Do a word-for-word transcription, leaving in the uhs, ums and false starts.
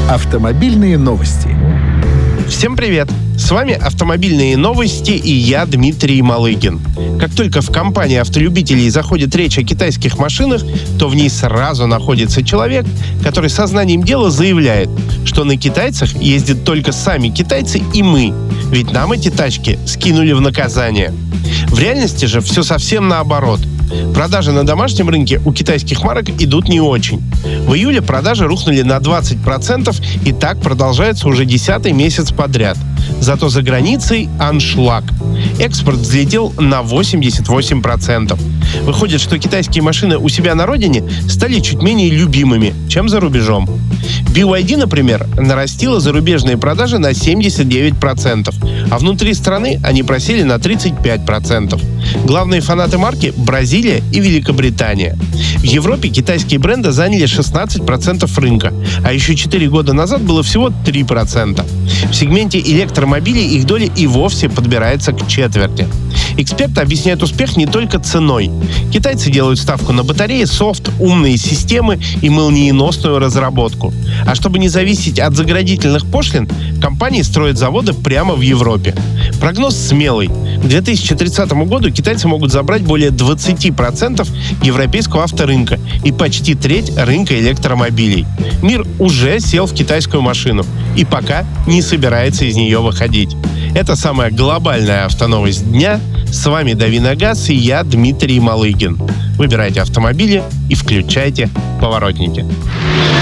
Автомобильные новости. Всем привет! С вами «Автомобильные новости» и я, Дмитрий Малыгин. Как только в компании автолюбителей заходит речь о китайских машинах, то в ней сразу находится человек, который сознанием дела заявляет, что на китайцах ездят только сами китайцы и мы, ведь нам эти тачки скинули в наказание. В реальности же все совсем наоборот. Продажи на домашнем рынке у китайских марок идут не очень. В июле продажи рухнули на двадцать процентов, и так продолжается уже десятый месяц подряд. Зато за границей аншлаг. Экспорт взлетел на восемьдесят восемь процентов. Выходит, что китайские машины у себя на родине стали чуть менее любимыми, чем за рубежом. би вай ди, например, нарастила зарубежные продажи на семьдесят девять процентов, а внутри страны они просели на тридцать пять процентов. Главные фанаты марки – Бразилия и Великобритания. В Европе китайские бренды заняли шестнадцать процентов рынка, а еще четыре года назад было всего три процента. В сегменте электромобилей их доля и вовсе подбирается к четверти. Эксперты объясняют успех не только ценой. Китайцы делают ставку на батареи, софт, умные системы и молниеносную разработку. А чтобы не зависеть от заградительных пошлин, компании строят заводы прямо в Европе. Прогноз смелый. К две тысячи тридцатому году китайцы могут забрать более двадцать процентов европейского авторынка и почти треть рынка электромобилей. Мир уже сел в китайскую машину и пока не собирается из нее выходить. Это самая глобальная автоновость дня. С вами Дави на газ и я, Дмитрий Малыгин. Выбирайте автомобили и включайте поворотники.